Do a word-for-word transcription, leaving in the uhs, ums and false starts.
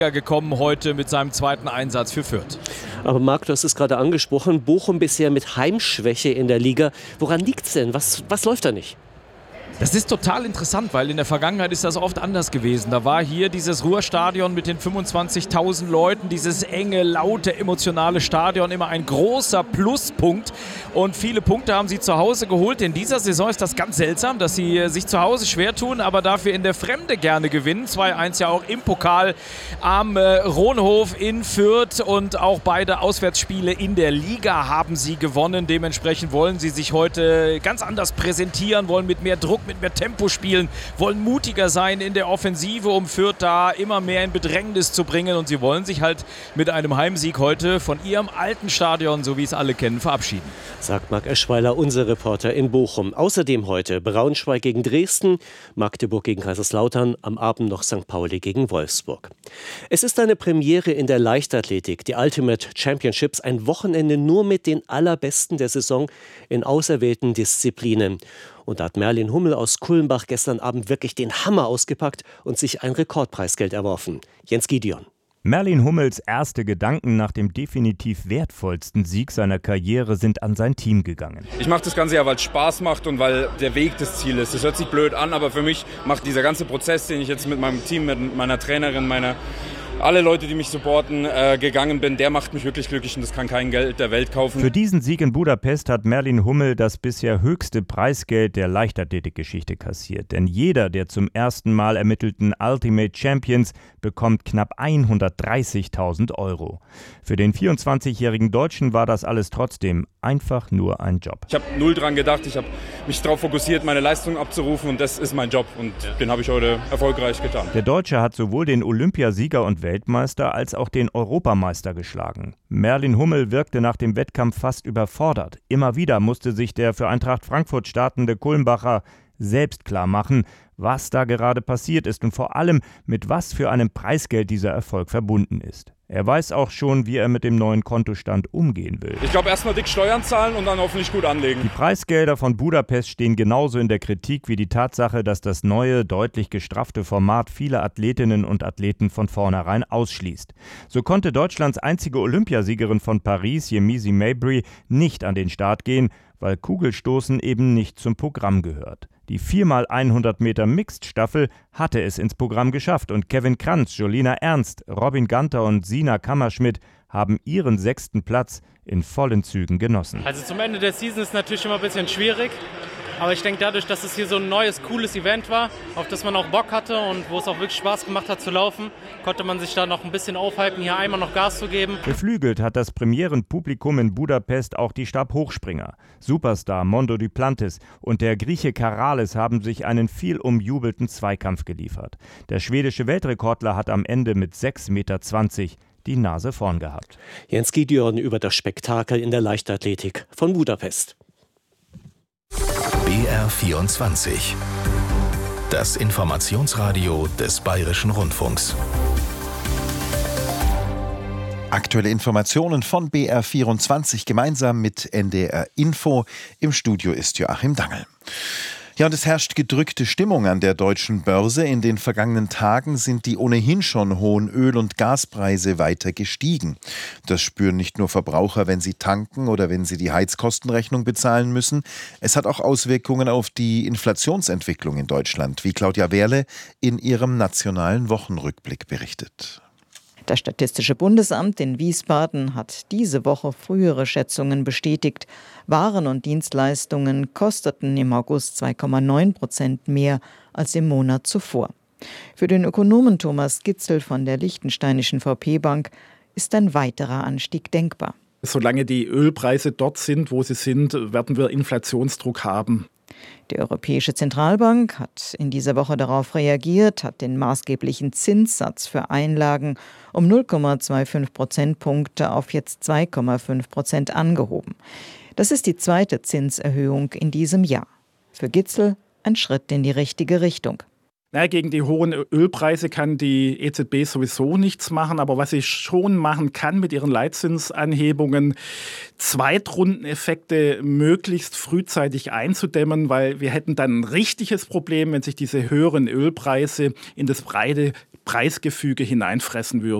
gekommen heute mit seinem zweiten Einsatz für Fürth. Aber Marc, du hast es gerade angesprochen, Bochum bisher mit Heimschwäche in der Liga. Woran liegt es denn? Was, was läuft da nicht? Das ist total interessant, weil in der Vergangenheit ist das oft anders gewesen. Da war hier dieses Ruhrstadion mit den fünfundzwanzigtausend Leuten, dieses enge, laute, emotionale Stadion immer ein großer Pluspunkt. Und viele Punkte haben sie zu Hause geholt. In dieser Saison ist das ganz seltsam, dass sie sich zu Hause schwer tun, aber dafür in der Fremde gerne gewinnen. zwei eins ja auch im Pokal am äh, Ronhof in Fürth und auch beide Auswärtsspiele in der Liga haben sie gewonnen. Dementsprechend wollen sie sich heute ganz anders präsentieren, wollen mit mehr Druck, mit mehr Tempo spielen, wollen mutiger sein in der Offensive, um Fürth da immer mehr in Bedrängnis zu bringen. Und sie wollen sich halt mit einem Heimsieg heute von ihrem alten Stadion, so wie es alle kennen, verabschieden. Sagt Marc Eschweiler, unser Reporter in Bochum. Außerdem heute Braunschweig gegen Dresden, Magdeburg gegen Kaiserslautern, am Abend noch Sankt Pauli gegen Wolfsburg. Es ist eine Premiere in der Leichtathletik, die Ultimate Championships, ein Wochenende nur mit den Allerbesten der Saison in auserwählten Disziplinen. Und da hat Merlin Hummel aus Kulmbach gestern Abend wirklich den Hammer ausgepackt und sich ein Rekordpreisgeld erworfen. Jens Gideon. Merlin Hummels erste Gedanken nach dem definitiv wertvollsten Sieg seiner Karriere sind an sein Team gegangen. Ich mache das Ganze ja, weil es Spaß macht und weil der Weg das Ziel ist. Das hört sich blöd an, aber für mich macht dieser ganze Prozess, den ich jetzt mit meinem Team, mit meiner Trainerin, meiner alle Leute, die mich supporten, äh, gegangen bin, der macht mich wirklich glücklich und das kann kein Geld der Welt kaufen. Für diesen Sieg in Budapest hat Merlin Hummel das bisher höchste Preisgeld der Leichtathletikgeschichte kassiert. Denn jeder der zum ersten Mal ermittelten Ultimate Champions bekommt knapp hundertdreißigtausend Euro. Für den vierundzwanzigjährigen Deutschen war das alles trotzdem einfach nur ein Job. Ich habe null dran gedacht, ich habe mich darauf fokussiert, meine Leistung abzurufen und das ist mein Job und den habe ich heute erfolgreich getan. Der Deutsche hat sowohl den Olympiasieger und Weltmeister als auch den Europameister geschlagen. Merlin Hummel wirkte nach dem Wettkampf fast überfordert. Immer wieder musste sich der für Eintracht Frankfurt startende Kulmbacher selbst klar machen, was da gerade passiert ist und vor allem, mit was für einem Preisgeld dieser Erfolg verbunden ist. Er weiß auch schon, wie er mit dem neuen Kontostand umgehen will. Ich glaube, erstmal dick Steuern zahlen und dann hoffentlich gut anlegen. Die Preisgelder von Budapest stehen genauso in der Kritik wie die Tatsache, dass das neue, deutlich gestraffte Format viele Athletinnen und Athleten von vornherein ausschließt. So konnte Deutschlands einzige Olympiasiegerin von Paris, Yemisi Mabry, nicht an den Start gehen, weil Kugelstoßen eben nicht zum Programm gehört. Die vier mal hundert Meter Mixed-Staffel hatte es ins Programm geschafft und Kevin Kranz, Jolina Ernst, Robin Ganter und Sina Kammerschmidt haben ihren sechsten Platz in vollen Zügen genossen. Also zum Ende der Season ist natürlich immer ein bisschen schwierig, aber ich denke dadurch, dass es hier so ein neues, cooles Event war, auf das man auch Bock hatte und wo es auch wirklich Spaß gemacht hat zu laufen, konnte man sich da noch ein bisschen aufhalten, hier einmal noch Gas zu geben. Beflügelt hat das Premierenpublikum in Budapest auch die Stabhochspringer. Superstar Mondo Duplantis und der Grieche Karales haben sich einen viel umjubelten Zweikampf geliefert. Der schwedische Weltrekordler hat am Ende mit sechs Meter zwanzig die Nase vorn gehabt. Jens Gideon über das Spektakel in der Leichtathletik von Budapest. B R vierundzwanzig. Das Informationsradio des Bayerischen Rundfunks. Aktuelle Informationen von B R vierundzwanzig gemeinsam mit N D R Info. Im Studio ist Joachim Dangel. Ja, und es herrscht gedrückte Stimmung an der deutschen Börse. In den vergangenen Tagen sind die ohnehin schon hohen Öl- und Gaspreise weiter gestiegen. Das spüren nicht nur Verbraucher, wenn sie tanken oder wenn sie die Heizkostenrechnung bezahlen müssen. Es hat auch Auswirkungen auf die Inflationsentwicklung in Deutschland, wie Claudia Wehrle in ihrem nationalen Wochenrückblick berichtet. Das Statistische Bundesamt in Wiesbaden hat diese Woche frühere Schätzungen bestätigt. Waren und Dienstleistungen kosteten im August zwei Komma neun Prozent mehr als im Monat zuvor. Für den Ökonomen Thomas Gitzel von der Liechtensteinischen V P-Bank ist ein weiterer Anstieg denkbar. Solange die Ölpreise dort sind, wo sie sind, werden wir Inflationsdruck haben. Die Europäische Zentralbank hat in dieser Woche darauf reagiert, hat den maßgeblichen Zinssatz für Einlagen um null Komma fünfundzwanzig Prozentpunkte auf jetzt zwei Komma fünf Prozent angehoben. Das ist die zweite Zinserhöhung in diesem Jahr. Für Gitzel ein Schritt in die richtige Richtung. Naja, gegen die hohen Ölpreise kann die E Z B sowieso nichts machen, aber was sie schon machen kann mit ihren Leitzinsanhebungen, Zweitrundeneffekte möglichst frühzeitig einzudämmen, weil wir hätten dann ein richtiges Problem, wenn sich diese höheren Ölpreise in das breite Preisgefüge hineinfressen würde.